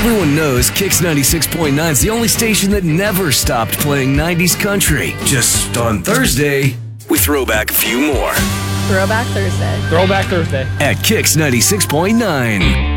Everyone knows Kix 96.9 is the only station that never stopped playing 90s country. Just on Thursday, we throw back a few more. Throwback Thursday. Throwback Thursday. At Kix 96.9.